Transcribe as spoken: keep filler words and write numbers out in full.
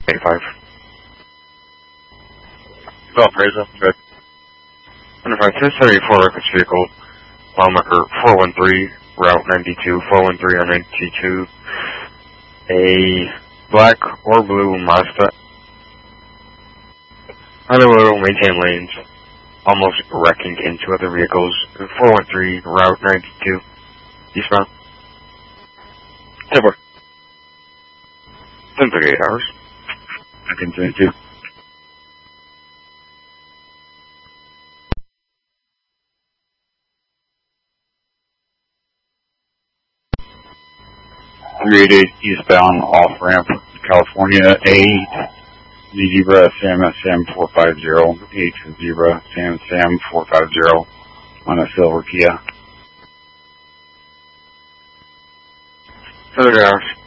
eighty-five. Valparaiso, good. one five ten seventy-four records vehicle, mile marker four one three, route ninety-two, four one three on ninety-two. A black or blue Mazda. Honolulu, maintain lanes, almost wrecking into other vehicles. four one three, route ninety-two, eastbound. ten four. ten thirty-eight hours. I can send it too. three eighty-eight eastbound off ramp, California, eight Zebra Sam Sam four five zero, eight Zebra Sam Sam four five zero on a silver Kia. ten thirty hours.